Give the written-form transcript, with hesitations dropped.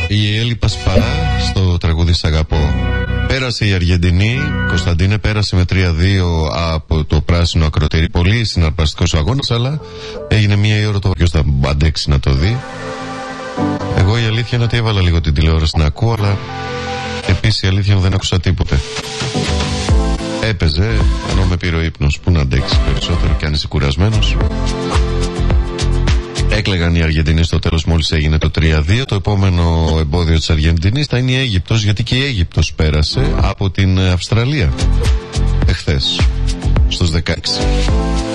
Η Έλλη Πασπά στο τραγούδι «Σ' αγαπώ». Πέρασε η Αργεντινή, Κωνσταντίνε, πέρασε με 3-2 από το πράσινο ακροτήρι. Πολύ συναρπαστικός ο αγώνας, αλλά έγινε μία η ώρα το ποιος θα αντέξει να το δει. Εγώ η αλήθεια είναι ότι έβαλα λίγο την τηλεόραση να ακούω, αλλά επίσης η αλήθεια είναι δεν άκουσα τίποτε. Έπαιζε, ενώ με πήρε ο ύπνος. Πού να αντέξει περισσότερο κι αν είσαι κουρασμένος. Έκλαιγαν οι Αργεντινοί στο τέλος μόλις έγινε το 3-2. Το επόμενο εμπόδιο της Αργεντινής θα είναι η Αίγυπτος, γιατί και η Αίγυπτος πέρασε από την Αυστραλία εχθές στους 16.